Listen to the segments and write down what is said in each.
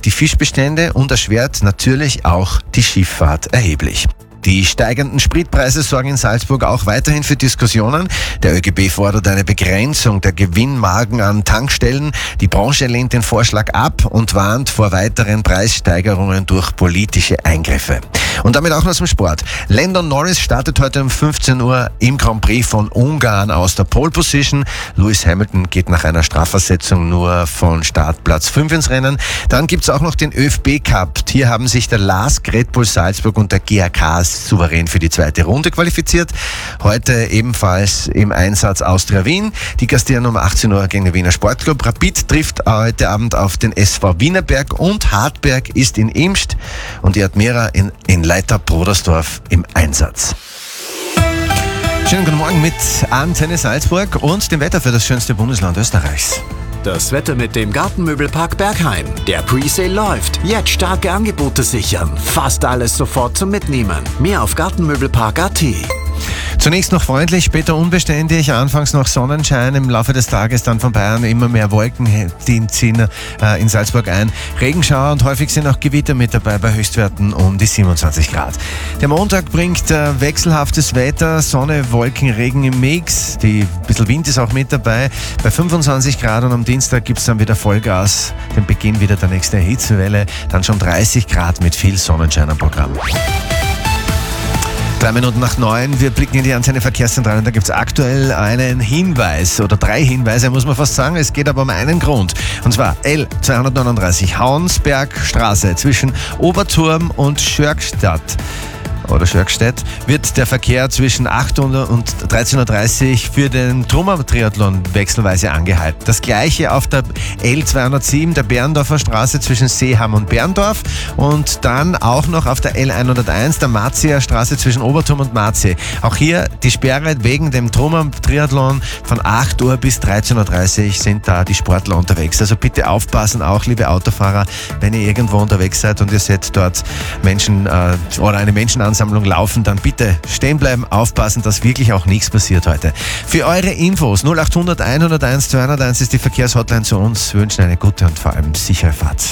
die Fischbestände und erschwert natürlich auch die Schifffahrt erheblich. Die steigenden Spritpreise sorgen in Salzburg auch weiterhin für Diskussionen. Der ÖGB fordert eine Begrenzung der Gewinnmargen an Tankstellen. Die Branche lehnt den Vorschlag ab und warnt vor weiteren Preissteigerungen durch politische Eingriffe. Und damit auch noch zum Sport. Lando Norris startet heute um 15 Uhr im Grand Prix von Ungarn aus der Pole Position. Lewis Hamilton geht nach einer Strafversetzung nur von Startplatz 5 ins Rennen. Dann gibt's auch noch den ÖFB Cup. Hier haben sich der LASK, Red Bull Salzburg und der GAK souverän für die zweite Runde qualifiziert. Heute ebenfalls im Einsatz Austria Wien. Die gastieren um 18 Uhr gegen den Wiener Sportclub. Rapid trifft heute Abend auf den SV Wienerberg und Hartberg ist in Imst und die Admira in Leiter-Brodersdorf im Einsatz. Schönen guten Morgen mit Antenne Salzburg und dem Wetter für das schönste Bundesland Österreichs. Das Wetter mit dem Gartenmöbelpark Berghain. Der Presale läuft. Jetzt starke Angebote sichern. Fast alles sofort zum Mitnehmen. Mehr auf gartenmöbelpark.at. Zunächst noch freundlich, später unbeständig, anfangs noch Sonnenschein, im Laufe des Tages dann von Bayern immer mehr Wolken, die ziehen in Salzburg ein. Regenschauer und häufig sind auch Gewitter mit dabei bei Höchstwerten um die 27 Grad. Der Montag bringt wechselhaftes Wetter, Sonne, Wolken, Regen im Mix. Ein bisschen Wind ist auch mit dabei. Bei 25 Grad und am Dienstag gibt es dann wieder Vollgas, den Beginn wieder der nächsten Hitzewelle, dann schon 30 Grad mit viel Sonnenschein am Programm. 3 Minuten nach 9, wir blicken in die Antenne Verkehrszentrale und da gibt es aktuell einen Hinweis oder 3 Hinweise, muss man fast sagen. Es geht aber um einen Grund. Und zwar L239 Hauensbergstraße zwischen Oberturm und Schörgstadt. Oder Schörgstedt, wird der Verkehr zwischen 8 und 13.30 Uhr für den Trummer-Triathlon wechselweise angehalten. Das gleiche auf der L207, der Berndorfer Straße zwischen Seeham und Berndorf und dann auch noch auf der L101, der Marzier Straße zwischen Oberturm und Marzi. Auch hier die Sperre wegen dem Trummer-Triathlon von 8 Uhr bis 13.30 Uhr sind da die Sportler unterwegs. Also bitte aufpassen, auch liebe Autofahrer, wenn ihr irgendwo unterwegs seid und ihr seht dort Menschen oder eine Menschenansammlung laufen, dann bitte stehen bleiben, aufpassen, dass wirklich auch nichts passiert heute. Für eure Infos 0800 101 201 ist die Verkehrshotline zu uns. Wir wünschen eine gute und vor allem sichere Fahrt.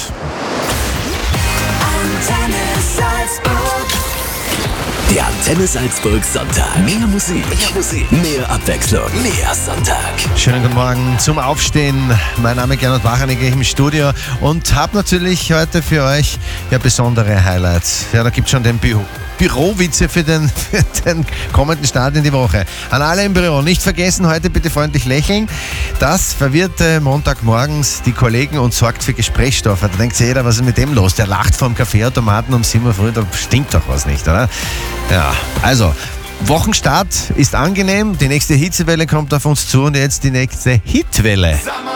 Antenne Salzburg. Der Antenne Salzburg Sonntag. Mehr Musik, mehr Abwechslung, mehr Sonntag. Schönen guten Morgen zum Aufstehen. Mein Name ist Gernot Wachanig im Studio und habe natürlich heute für euch besondere Highlights. Ja, da gibt es schon den Bürowitze für den kommenden Start in die Woche. An alle im Büro, nicht vergessen, heute bitte freundlich lächeln. Das verwirrte Montagmorgens die Kollegen und sorgt für Gesprächsstoff. Da denkt sich jeder, was ist mit dem los? Der lacht vom Kaffeeautomaten um 7 Uhr früh, da stimmt doch was nicht, oder? Ja, also Wochenstart ist angenehm, die nächste Hitzewelle kommt auf uns zu und jetzt die nächste Hitwelle.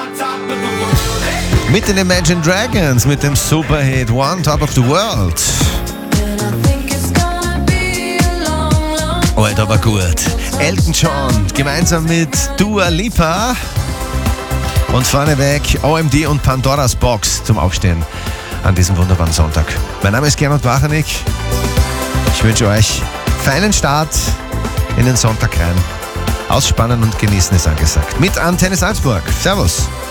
Mit den Imagine Dragons, mit dem Superhit One Top of the World. Heute aber gut. Elton John gemeinsam mit Dua Lipa und vorneweg OMD und Pandoras Box zum Aufstehen an diesem wunderbaren Sonntag. Mein Name ist Gernot Wachanig. Ich wünsche euch feinen Start in den Sonntag rein. Ausspannen und genießen ist angesagt. Mit Antenne Salzburg. Servus.